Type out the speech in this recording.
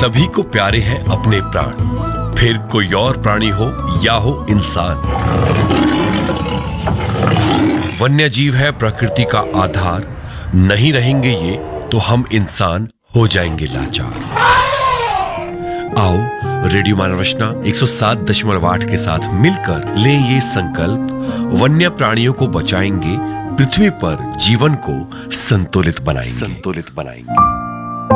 सभी को प्यारे हैं अपने प्राण, फिर कोई और प्राणी हो या हो इंसान। वन्य जीव है प्रकृति का आधार, नहीं रहेंगे ये तो हम इंसान हो जाएंगे लाचार। आओ रेडियो मानव रचना 107.8 के साथ मिलकर ले ये संकल्प, वन्य प्राणियों को बचाएंगे, पृथ्वी पर जीवन को संतुलित बनाएंगे।